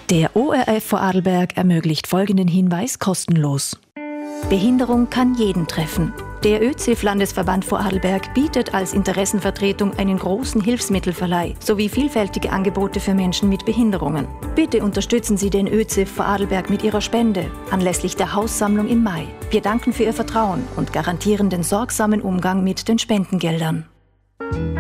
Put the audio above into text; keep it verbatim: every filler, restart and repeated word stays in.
Der O R F Vorarlberg ermöglicht folgenden Hinweis kostenlos. Behinderung kann jeden treffen. Der Ö Z I F-Landesverband Vorarlberg bietet als Interessenvertretung einen großen Hilfsmittelverleih sowie vielfältige Angebote für Menschen mit Behinderungen. Bitte unterstützen Sie den Ö Z I F Vorarlberg mit Ihrer Spende anlässlich der Haussammlung im Mai. Wir danken für Ihr Vertrauen und garantieren den sorgsamen Umgang mit den Spendengeldern.